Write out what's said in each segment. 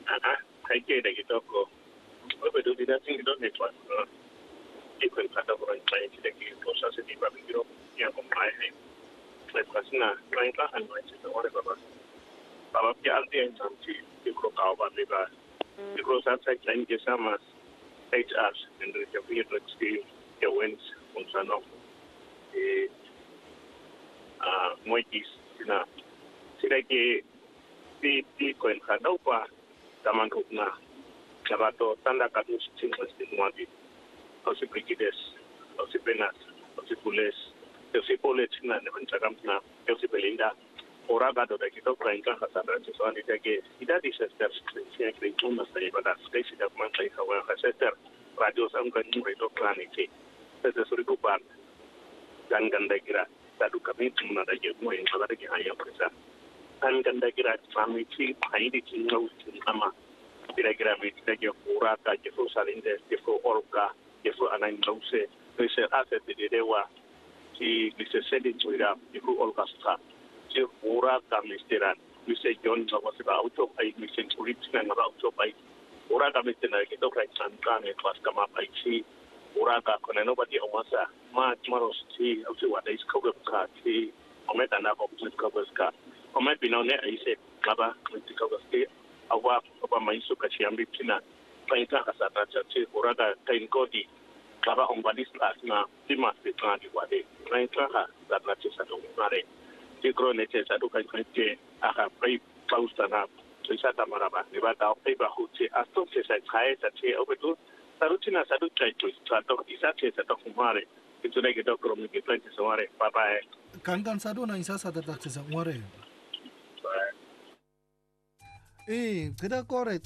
Hay que de kitoko. Obe do dida thing do network. Ikon kata orang lain tidak proses di bawah biro yang komplai. Lepas lain lah anu itu orang bapa. Bapa dia alti yang santi di kau bapa leba. Di proses saya lain je sama HR dan dia punya experience dia wins unsano. Moikis na sila ke di koin kata apa taman rukna. Kabato tanda katus singkas di muadi. Osi brigides, osi penas, osi pules, osi polet na mencakap na, osi belinda. Orang kado dah kita perangkat kasar sesuatu ni jadi tidak disesuaikan dengan kerja mas saya pada sekali sudah mengenai kawan kasar radio sampai itu klan ini. Sesuatu kubar dan ganda kira satu kami cuma ada je mau yang kalau ada yang perisa. Dan ganda kira kami sih hari di tinggal sama. Kira-kira kita je pura tak je saling je orga. Yesu anan lause se aset de dewa ki se sedin tuira ku olgasta je ora kamisteran se jon no was ba auto ai se turit na auto ai ora kamistena ke to kai san kan e pas kama ai si ora ka kono no bati omasa ma maros si au se wa dai skoga ka ki ometa na ko skoga ka omet binone ai se kaba skoga ke awa apa mai su ka chiambi pina painta kasata chache uraga tainkodi baba ongbadis asna timas pitna diwade painta ka satna chesa dong mare tikro ne chesa du kan ke aka pai paustana chesa tamaraba ne ba ta pai ba huche asto chesa khai chache obetu taruchina sadu chai tu sato isa chesa to mare itu lagi dokter mi ke plante sore baba kan sadu na isa sadu chesa mare keda kore.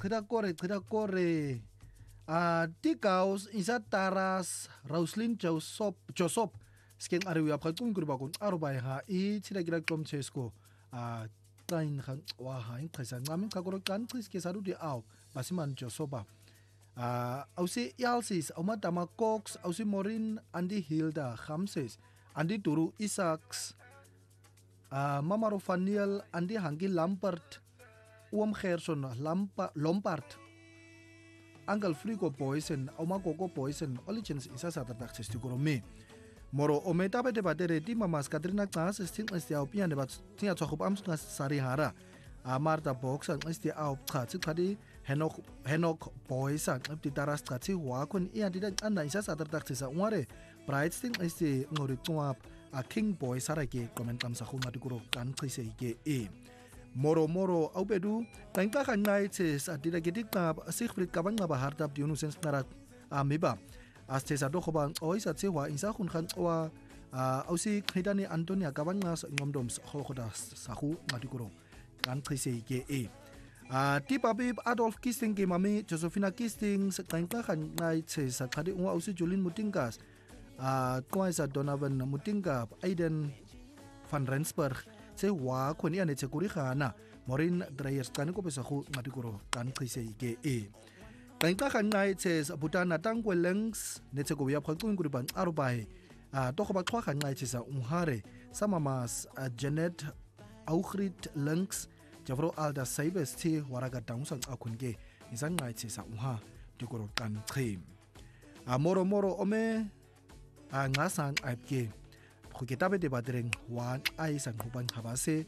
Tikaus isa taras Rauslin Josop sken ariwi apakung kuribakun arubay ha tira klom chesko tain khan wahain khasan ngamin kakorokan triske saru di au basiman Josoba ausi yalsis aumatama Cox ausi Morin Andi Hilda Khamses Andi Turu Isaacs Mamaro Faniel Andi Hangi Lampert Uam Gerson Lompard Uncle Frigo Poison Oma Coco Poison Origins isa satardak sestigoromi Moro ometa bete batere di mamas Katrina Klas sting estia opian debat tinga tsokhop amsngas sarihara Marta Box ang estia au khatsi khadi Henok Poison apti taras khatsi wakun ia tidak anda isa satardak sesa ngare Bright sting esti ngori tuap King Boy sarake komentam sa khunga dikuro kan khise ke Moro au bedu tangka kan ngai ses adira gedik na sikhfrit kaban nga bahar tap diunu sens narat amiba aste sa dokhoban oi sa chewa insa khun khan wa ausi khidani Antonia kaban nga ngomdom khoda sahu ngadikuro kan khise ke ti papi Adolf Kisting ke mami Josephina Kisting sa tangka kan ngai ses sa khadi wa ausi Julin Mutingkas kwai sa Donovan Mutingka Aiden van Rensburg se wa khoni ane chekuri khana Morin Dreyers kan ko pesahu ngadikuro kan khise ke tangka kan ngai ses Butana tangwelengs ne cheko ya phakun kuriban arubai to khoba khwa kan ngai chesa umhare samamas Janet Auchrit Lengs Javro Alda Saibes ti waraga dangsang akunge isang ngai chesa umha dikuro kan khim moro ome ngasan apke Kitabe de badreng wan ai sang huban habase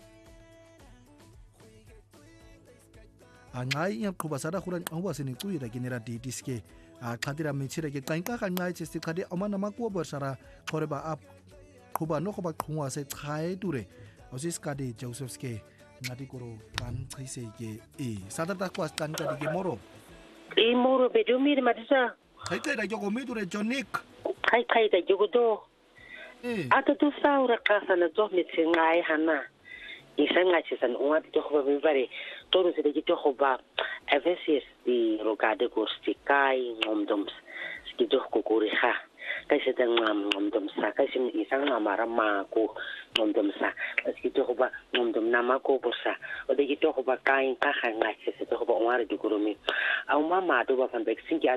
angai yang kubasada huran awase ni kuira genera di diske khadira michire ke tangka kan ngai chesti khadi amana makwa bersara koreba ap kuba no khoba khungwa se khai dure osis kadi Josephske ngadi koro kan khaise ke sadata kwas kan kadi ke moro bedumir madisa khai da jogo midure Jonik khai da jogo do Ata tu saura kasa na doh mit ngai hana. Isa ngai chisan unga to khoba bari toru se de to khoba avesies di rogade gorstikai ngomdoms ski doh kokuri ha. Kai se tang ngomdom sa kai sim isang ngamara ma ko ngomdom sa ski to khoba ngomdom nama ko bosa o de to khoba kai ka ngai se to khoba unga de gurumi. Au mama do ba fan bek sinki